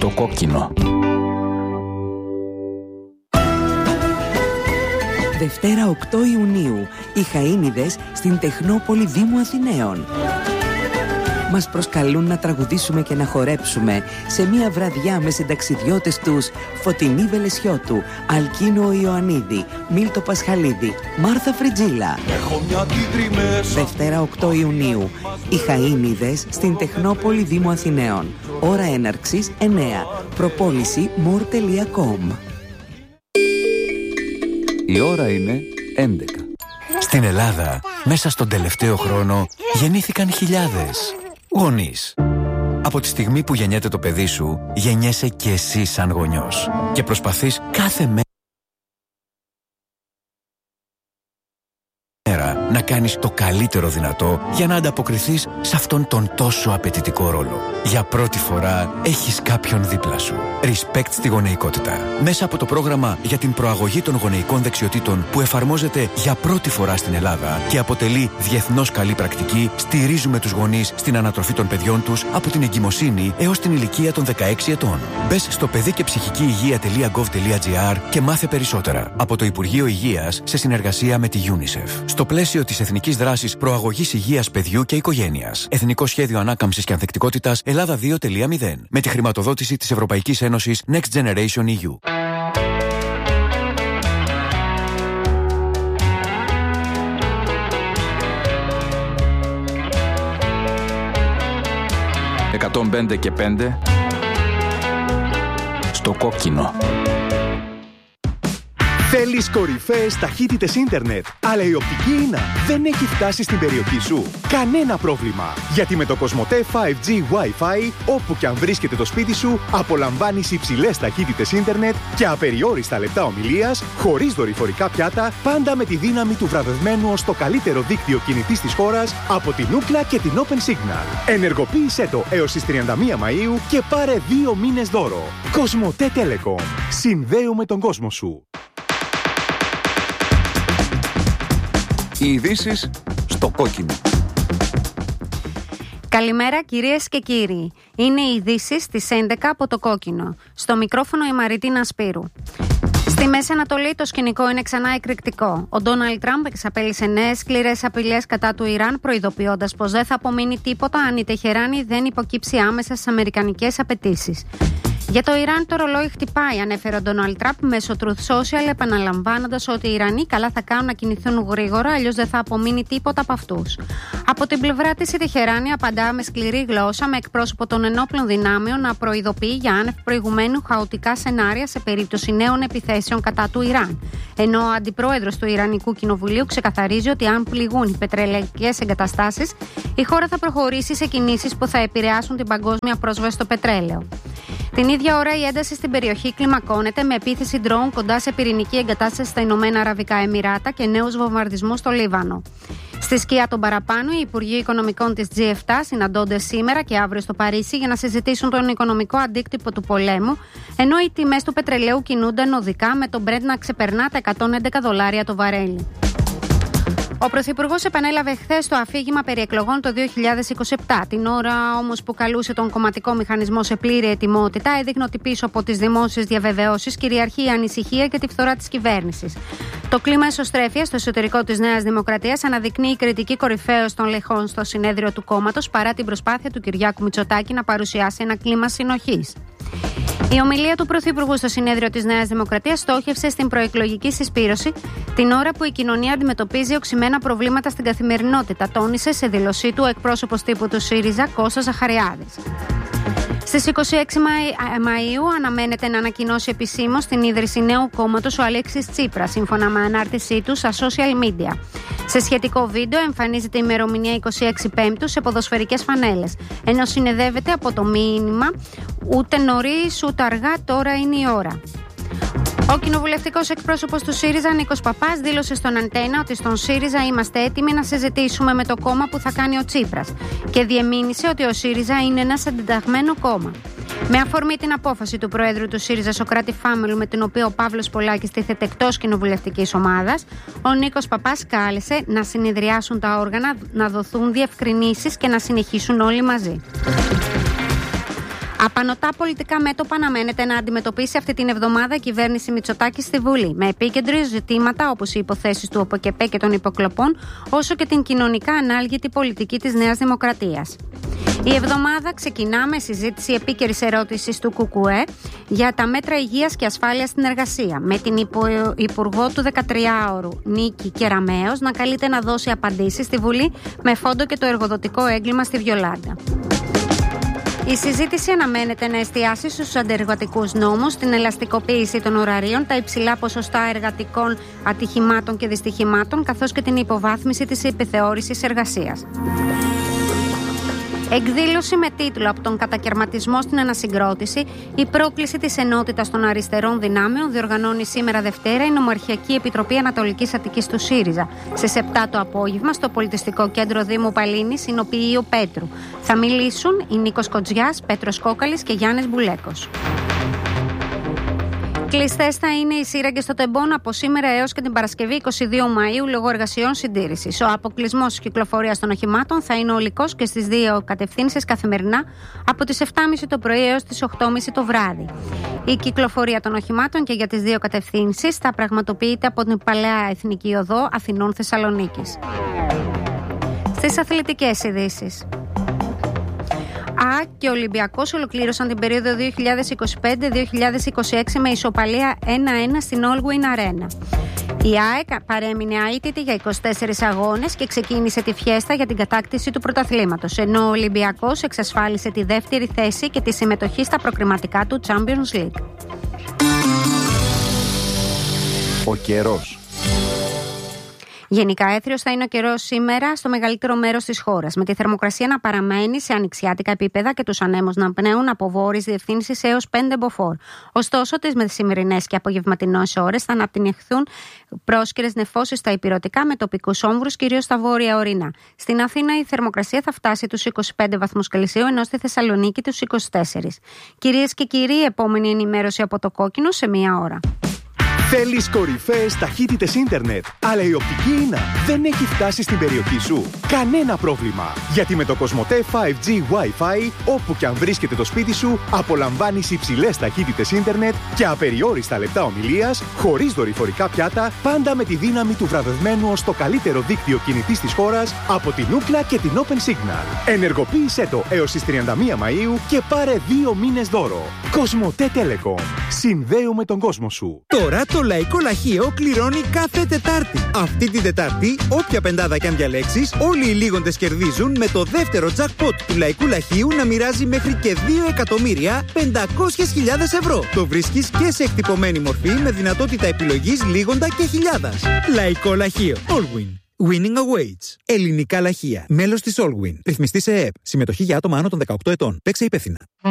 Στο κόκκινο. Δευτέρα 8 Ιουνίου, οι Χαΐνιδες στην Τεχνόπολη Δήμου Αθηναίων. Μας προσκαλούν να τραγουδήσουμε και να χορέψουμε σε μια βραδιά με συνταξιδιώτες τους Φωτεινή Βελεσιώτου, Αλκίνο Ιωαννίδη, Μίλτο Πασχαλίδη, Μάρθα Φριτζίλα. Δευτέρα 8 Ιουνίου, οι Χαΐνιδες στην Τεχνόπολη Δήμου Αθηναίων. Ώρα έναρξης 9. Προπόληση more.com. Η ώρα είναι 11. Στην Ελλάδα, μέσα στον τελευταίο χρόνο, γεννήθηκαν χιλιάδες γονείς. Από τη στιγμή που γεννιέται το παιδί σου, γεννιέσαι και εσύ σαν γονιός. Και προσπαθείς κάθε μέρα να κάνεις το καλύτερο δυνατό για να ανταποκριθείς σε αυτόν τον τόσο απαιτητικό ρόλο. Για πρώτη φορά έχεις κάποιον δίπλα σου. Respect στη γονεϊκότητα. Μέσα από το πρόγραμμα για την προαγωγή των γονεϊκών δεξιοτήτων που εφαρμόζεται για πρώτη φορά στην Ελλάδα και αποτελεί διεθνώς καλή πρακτική, στηρίζουμε τους γονείς στην ανατροφή των παιδιών τους από την εγκυμοσύνη έως την ηλικία των 16 ετών. Μπες στο παιδικεψυχικηυγεία.gov.gr και μάθε περισσότερα. Από το Υπουργείο Υγείας σε συνεργασία με τη UNICEF. Στο πλαίσιο της Εθνικής Δράσης Προαγωγής Υγείας Παιδιού και Οικογένειας. Εθνικό Σχέδιο Ανάκαμψης και Ανθεκτικότητας Ελλάδα 2.0. Με τη χρηματοδότηση της Ευρωπαϊκής Ένωσης Next Generation EU. «105 και 5» στο κόκκινο. Θέλεις κορυφαίες ταχύτητες ίντερνετ, αλλά η οπτική ίνα δεν έχει φτάσει στην περιοχή σου? Κανένα πρόβλημα, γιατί με το Cosmote 5G Wi-Fi, όπου και αν βρίσκεται το σπίτι σου, απολαμβάνεις υψηλές ταχύτητες ίντερνετ και απεριόριστα λεπτά ομιλίας, χωρίς δορυφορικά πιάτα, πάντα με τη δύναμη του βραβευμένου ως το καλύτερο δίκτυο κινητής της χώρας από την Ookla και την Open Signal. Ενεργοποίησέ το έως τις 31 Μαΐου και πάρε 2 μήνες δώρο. Cosmote Telecom. Συνδέουμε τον κόσμο σου. Οι ειδήσεις στο κόκκινο. Καλημέρα κυρίες και κύριοι. Είναι οι ειδήσεις στις 11 από το κόκκινο. Στο μικρόφωνο η Μαριτίνα Σπύρου. Στη Μέση Ανατολή το σκηνικό είναι ξανά εκρηκτικό. Ο Ντόναλντ Τραμπ εξαπέλυσε νέες σκληρές απειλές κατά του Ιράν, προειδοποιώντας πως δεν θα απομείνει τίποτα αν η Τεχεράνη δεν υποκύψει άμεσα στις αμερικανικές απαιτήσεις. Για το Ιράν το ρολόι χτυπάει, ανέφερε ο Ντόναλντ Τραμπ μέσω Truth Social, επαναλαμβάνοντας ότι οι Ιρανοί καλά θα κάνουν να κινηθούν γρήγορα, αλλιώς δεν θα απομείνει τίποτα από αυτούς. Από την πλευρά της η Τεχεράνη απαντά με σκληρή γλώσσα, με εκπρόσωπο των ενόπλων δυνάμεων να προειδοποιεί για άνευ προηγουμένου χαοτικά σενάρια σε περίπτωση νέων επιθέσεων κατά του Ιράν. Ενώ ο αντιπρόεδρος του Ιρανικού Κοινοβουλίου ξεκαθαρίζει ότι αν πληγούν οι πετρελαϊκές εγκαταστάσεις, η χώρα θα προχωρήσει σε κινήσεις που θα επηρεάσουν την παγκόσμια πρόσβαση στο πετρέλαιο. Την ίδια ώρα η ένταση στην περιοχή κλιμακώνεται με επίθεση ντρόουν κοντά σε πυρηνική εγκατάσταση στα Ηνωμένα Αραβικά Εμιράτα και νέους βομβαρδισμούς στο Λίβανο. Στη σκιά των παραπάνω, οι Υπουργοί Οικονομικών της G7 συναντώνται σήμερα και αύριο στο Παρίσι για να συζητήσουν τον οικονομικό αντίκτυπο του πολέμου, ενώ οι τιμές του πετρελαίου κινούνται νοδικά με τον Brent να ξεπερνά τα $111 το βαρέλι. Ο Πρωθυπουργός επανέλαβε χθες το αφήγημα περί εκλογών το 2027. Την ώρα όμως που καλούσε τον κομματικό μηχανισμό σε πλήρη ετοιμότητα, έδειχνε ότι πίσω από τις δημόσιες διαβεβαιώσεις κυριαρχεί η ανησυχία και τη φθορά της κυβέρνησης. Το κλίμα εσωστρέφειας στο εσωτερικό της Νέας Δημοκρατίας αναδεικνύει κριτική κορυφαίως των λεχών στο συνέδριο του κόμματος, παρά την προσπάθεια του Κυριάκου Μητσοτάκη να παρουσιάσει ένα κλίμα συνοχής. Η ομιλία του Πρωθυπουργού στο συνέδριο της Νέας Δημοκρατίας στόχευσε στην προεκλογική συσπήρωση την ώρα που η κοινωνία αντιμετωπίζει οξυμένα προβλήματα στην καθημερινότητα, τόνισε σε δήλωσή του ο εκπρόσωπος τύπου του ΣΥΡΙΖΑ Κώστας Ζαχαριάδης. Στις 26 Μαΐου αναμένεται να ανακοινώσει επισήμως την ίδρυση νέου κόμματος ο Αλέξης Τσίπρας, σύμφωνα με ανάρτησή του στα social media. Σε σχετικό βίντεο εμφανίζεται η ημερομηνία 26 Πέμπτου σε ποδοσφαιρικές φανέλες, ενώ συνεδεύεται από το μήνυμα «Ούτε νωρίς ούτε αργά, τώρα είναι η ώρα». Ο κοινοβουλευτικός εκπρόσωπος του ΣΥΡΙΖΑ Νίκος Παπάς δήλωσε στον Αντένα ότι στον ΣΥΡΙΖΑ είμαστε έτοιμοι να συζητήσουμε με το κόμμα που θα κάνει ο Τσίπρας και διεμήνυσε ότι ο ΣΥΡΙΖΑ είναι ένα αντιταγμένο κόμμα. Με αφορμή την απόφαση του Προέδρου του ΣΥΡΙΖΑ Σωκράτη Φάμελου, με την οποία ο Παύλος Πολάκης τίθεται εκτός κοινοβουλευτικής ομάδας, ο Νίκος Παπάς κάλεσε να συνεδριάσουν τα όργανα, να δοθούν διευκρινήσεις και να συνεχίσουν όλοι μαζί. Απανωτά πολιτικά μέτωπα αναμένεται να αντιμετωπίσει αυτή την εβδομάδα η κυβέρνηση Μητσοτάκη στη Βουλή, με επίκεντρο ζητήματα όπως οι υποθέσεις του ΟΠΟΚΕΠΕ και των υποκλοπών, όσο και την κοινωνικά ανάλγητη πολιτική της Νέας Δημοκρατίας. Η εβδομάδα ξεκινά με συζήτηση επίκαιρης ερώτησης του ΚΚΕ για τα μέτρα υγείας και ασφάλειας στην εργασία, με την Υπουργό του 13ωρου Νίκη Κεραμέως να καλείται να δώσει απαντήσεις στη Βουλή, με φόντο και το εργοδοτικό έγκλημα στη Βιολάντα. Η συζήτηση αναμένεται να εστιάσει στους αντεργατικούς νόμους, την ελαστικοποίηση των ωραρίων, τα υψηλά ποσοστά εργατικών ατυχημάτων και δυστυχημάτων, καθώς και την υποβάθμιση της επιθεώρησης εργασίας. Εκδήλωση με τίτλο «Από τον κατακαιρματισμό στην ανασυγκρότηση, η πρόκληση της ενότητας των αριστερών δυνάμεων» διοργανώνει σήμερα Δευτέρα η Νομαρχιακή Επιτροπή Ανατολικής Αττικής του ΣΥΡΙΖΑ στις 7 το απόγευμα στο Πολιτιστικό Κέντρο Δήμου Παλίνης, Συνοποιείο Πέτρου. Θα μιλήσουν οι Νίκος Κοτζιάς, Πέτρος Κόκαλης και Γιάννης Μπουλέκος. Κλειστές θα είναι οι σύραγγες στο Τεμπόν από σήμερα έως και την Παρασκευή 22 Μαΐου λόγω εργασιών συντήρησης. Ο αποκλεισμός της κυκλοφορίας των οχημάτων θα είναι ολικός και στις δύο κατευθύνσεις καθημερινά από τις 7.30 το πρωί έως τις 8.30 το βράδυ. Η κυκλοφορία των οχημάτων και για τις δύο κατευθύνσεις θα πραγματοποιείται από την Παλαιά Εθνική Οδό Αθηνών Θεσσαλονίκης. Στις αθλητικές ειδήσεις. ΑΕΚ και Ολυμπιακός ολοκλήρωσαν την περίοδο 2025-2026 με ισοπαλία 1-1 στην Allwyn Arena. Η ΑΕΚ παρέμεινε αίτητη για 24 αγώνες και ξεκίνησε τη φιέστα για την κατάκτηση του πρωταθλήματος, ενώ ο Ολυμπιακός εξασφάλισε τη δεύτερη θέση και τη συμμετοχή στα προκριματικά του Champions League. Ο καιρός. Γενικά έθριος θα είναι ο καιρός σήμερα στο μεγαλύτερο μέρος της χώρας, με τη θερμοκρασία να παραμένει σε ανοιξιάτικα επίπεδα και τους ανέμους να πνέουν από βόρειες διευθύνσεις έως 5 μποφόρ. Ωστόσο, τις μεσημερινές και απογευματινές ώρες θα αναπτυνεχθούν πρόσκαιρες νεφώσεις στα ηπειρωτικά με τοπικούς όμβρους, κυρίως στα βόρεια ορεινά. Στην Αθήνα η θερμοκρασία θα φτάσει τους 25 βαθμούς Κελσίου, ενώ στη Θεσσαλονίκη τους 24. Κυρίες και κύριοι, επόμενη ενημέρωση από το Κόκκινο σε 1 ώρα. Θέλεις κορυφαίες ταχύτητες ίντερνετ, αλλά η οπτική ίνα δεν έχει φτάσει στην περιοχή σου? Κανένα πρόβλημα, γιατί με το Κοσμοτέ 5G Wi-Fi, όπου και αν βρίσκεται το σπίτι σου, απολαμβάνεις υψηλές ταχύτητες ίντερνετ και απεριόριστα λεπτά ομιλίας, χωρίς δορυφορικά πιάτα, πάντα με τη δύναμη του βραβευμένου ως το καλύτερο δίκτυο κινητής της χώρας από την Ookla και την Open Signal. Ενεργοποίησέ το έως τις 31 Μαΐου και πάρε 2 μήνες δώρο. Κοσμοτέ Telecom. Συνδέουμε τον κόσμο σου. Τώρα το Λαϊκό Λαχείο κληρώνει κάθε Τετάρτη. Αυτή την Τετάρτη, όποια πεντάδα κι αν διαλέξεις, όλοι οι λίγοντες κερδίζουν με το δεύτερο jackpot του Λαϊκού Λαχείου να μοιράζει μέχρι και 2.500.000 ευρώ. Το βρίσκεις και σε εκτυπωμένη μορφή με δυνατότητα επιλογής λίγοντα και χιλιάδας. Λαϊκό Λαχείο. Allwyn. Winning awaits. Ελληνικά λαχεία. Μέλος της Allwyn. Ρυθμιστή σε ΕΕΠ. Συμμετοχή για άτομα άνω των 18 ετών. Παίξε υπεύθυνα.